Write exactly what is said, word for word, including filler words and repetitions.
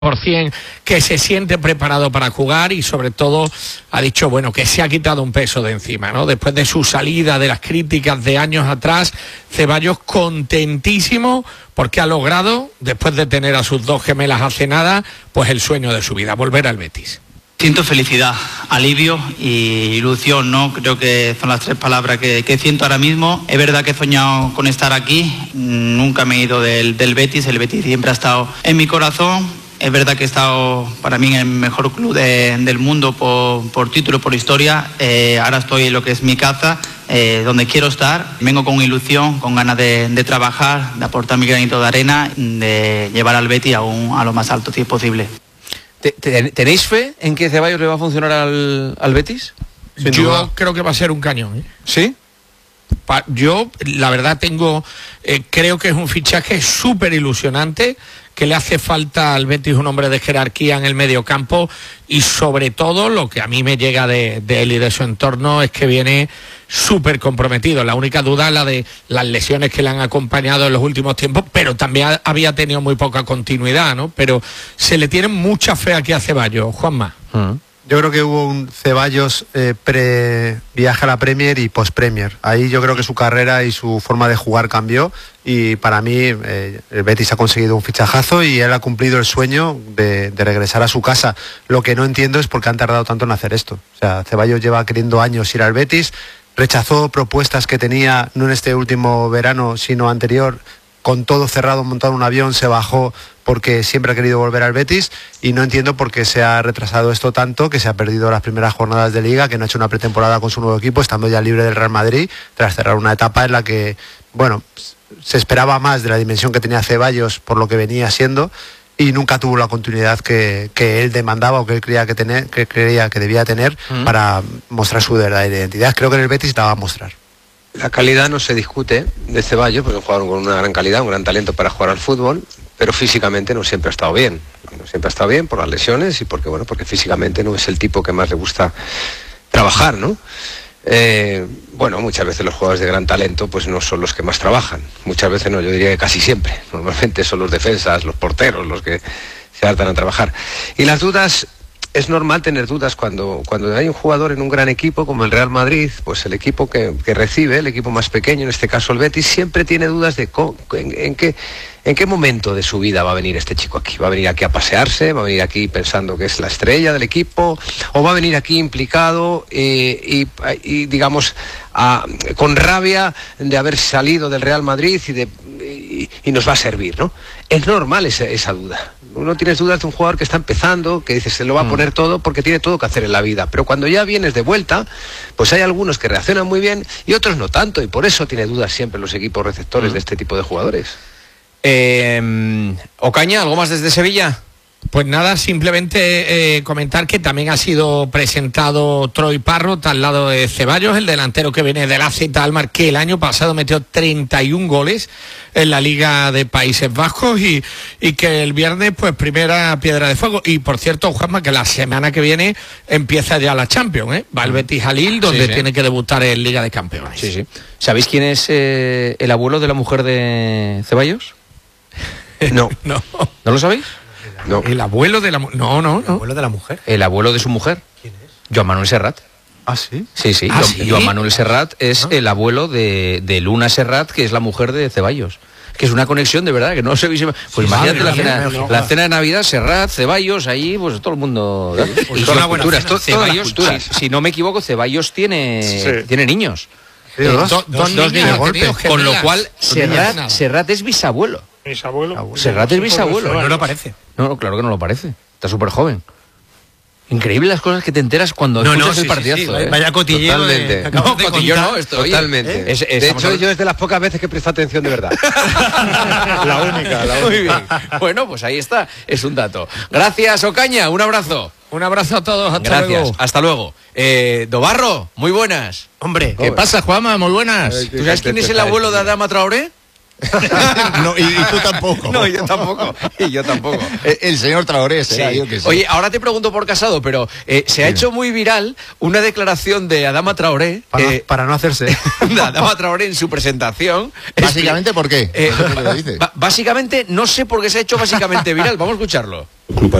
por cien que se siente preparado para jugar y sobre todo ha dicho, bueno, que se ha quitado un peso de encima, ¿no? Después de su salida, de las críticas de años atrás, Ceballos contentísimo porque ha logrado, después de tener a sus dos gemelas hace nada, pues el sueño de su vida, volver al Betis. Siento felicidad, alivio y ilusión, ¿no? Creo que son las tres palabras que, que siento ahora mismo. Es verdad que he soñado con estar aquí, nunca me he ido del, del Betis, el Betis siempre ha estado en mi corazón. Es verdad que he estado para mí en el mejor club de, del mundo por, por título, por historia. Eh, ahora estoy en lo que es mi casa, eh, donde quiero estar. Vengo con ilusión, con ganas de, de trabajar, de aportar mi granito de arena, de llevar al Betis a, un, a lo más alto si es posible. ¿Tenéis fe en que Ceballos le va a funcionar al, al Betis? Sin Yo duda. creo que va a ser un cañón, ¿eh? ¿Sí? Pa- yo, la verdad, tengo, eh, creo que es un fichaje súper ilusionante, que le hace falta al Betis un hombre de jerarquía en el mediocampo y sobre todo lo que a mí me llega de, de él y de su entorno es que viene súper comprometido. La única duda es la de las lesiones que le han acompañado en los últimos tiempos, pero también ha, había tenido muy poca continuidad, ¿no? Pero se le tiene mucha fe aquí a Ceballos, Juanma. Uh-huh. Yo creo que hubo un Ceballos eh, pre-viaje a la Premier y post-Premier. Ahí yo creo que su carrera y su forma de jugar cambió y para mí eh, el Betis ha conseguido un fichajazo y él ha cumplido el sueño de, de regresar a su casa. Lo que no entiendo es por qué han tardado tanto en hacer esto. O sea, Ceballos lleva queriendo años ir al Betis, rechazó propuestas que tenía no en este último verano, sino anterior, con todo cerrado, montado en un avión, se bajó porque siempre ha querido volver al Betis y no entiendo por qué se ha retrasado esto tanto, que se ha perdido las primeras jornadas de Liga, que no ha hecho una pretemporada con su nuevo equipo, estando ya libre del Real Madrid, tras cerrar una etapa en la que, bueno, se esperaba más de la dimensión que tenía Ceballos por lo que venía siendo y nunca tuvo la continuidad que, que él demandaba o que él creía que, tener, que, creía que debía tener uh-huh. para mostrar su verdadera identidad. Creo que en el Betis la va a mostrar. La calidad no se discute de Ceballos, porque jugaron con una gran calidad, un gran talento para jugar al fútbol, pero físicamente no siempre ha estado bien. No siempre ha estado bien por las lesiones y porque, bueno, porque físicamente no es el tipo que más le gusta trabajar, ¿no? Eh, bueno, muchas veces los jugadores de gran talento pues no son los que más trabajan. Muchas veces no, yo diría que casi siempre. Normalmente son los defensas, los porteros los que se hartan a trabajar. Y las dudas... Es normal tener dudas cuando, cuando hay un jugador en un gran equipo como el Real Madrid, pues el equipo que, que recibe, el equipo más pequeño, en este caso el Betis, siempre tiene dudas de co, en, en, qué, en qué momento de su vida va a venir este chico aquí. ¿Va a venir aquí a pasearse? ¿Va a venir aquí pensando que es la estrella del equipo? ¿O va a venir aquí implicado eh, y, y, digamos, a, con rabia de haber salido del Real Madrid y, de, y, y nos va a servir, ¿no? Es normal esa, esa duda. Uno tiene dudas de un jugador que está empezando, que dice se lo va a poner todo porque tiene todo que hacer en la vida, pero cuando ya vienes de vuelta, pues hay algunos que reaccionan muy bien y otros no tanto, y por eso tiene dudas siempre los equipos receptores mm. de este tipo de jugadores. Eh, Ocaña, ¿algo más desde Sevilla? Pues nada, simplemente eh, comentar que también ha sido presentado Troy Parrott al lado de Ceballos, el delantero que viene del A Z Alkmaar, que el año pasado metió treinta y un goles en la Liga de Países Bajos y, y que el viernes, pues, primera piedra de fuego. Y, por cierto, Juanma, que la semana que viene empieza ya la Champions, ¿eh? Va el Betis a Lille, donde sí, sí. tiene que debutar en Liga de Campeones. Sí, sí. ¿Sabéis quién es eh, el abuelo de la mujer de Ceballos? No. no. ¿No lo sabéis? No. El abuelo de la mujer. No, no, no. ¿El abuelo de la mujer? El abuelo de su mujer. ¿Quién es? Joan Manuel Serrat. ¿Ah, sí? Sí, sí. ¿Ah, Joan, sí? Joan Manuel Serrat es ah. el abuelo de, de Luna Serrat, que es la mujer de Ceballos. Que es una conexión de verdad, que no se ve. Pues sí, imagínate la cena, mía, la cena de Navidad, Serrat, Ceballos, ahí, pues todo el mundo. Sí, pues y todas las culturas. To, Ceballos, si, si no me equivoco, Ceballos tiene, sí. tiene niños. Sí, dos, dos, dos, dos niños, niños con lo cual, Serrat, Serrat es bisabuelo. Bisabuelo. Serrat es bisabuelo. No lo parece. No, no, claro que no lo parece. Está súper joven. Increíble las cosas que te enteras cuando no, escuchas no, el partidazo. Sí, sí, ¿eh? Vaya cotilleo. Totalmente. De, no, cotilleo no, esto, totalmente. Oye, es, es, de hecho, hablando... yo es de las pocas veces que presto atención de verdad. la única, la única. Muy bien. Bueno, pues ahí está. Es un dato. Gracias, Ocaña. Un abrazo. Un abrazo a todos. Hasta Gracias. luego. Hasta luego. Eh, Dobarro, muy buenas. Hombre, ¿qué pasa, Juanma? Muy buenas. Ay, ¿Tú sabes quién es el abuelo de Adama Traoré? no, y, y tú tampoco. No, yo tampoco. Y yo tampoco. El, el señor Traoré, será, sí. yo que sé. Oye, ahora te pregunto por Casado, pero eh, se ha sí. hecho muy viral una declaración de Adama Traoré. Para, eh, para no hacerse. de Adama Traoré en su presentación. Básicamente, ¿por qué? Eh, ¿Qué es lo que dice? básicamente, no sé por qué se ha hecho básicamente viral. Vamos a escucharlo.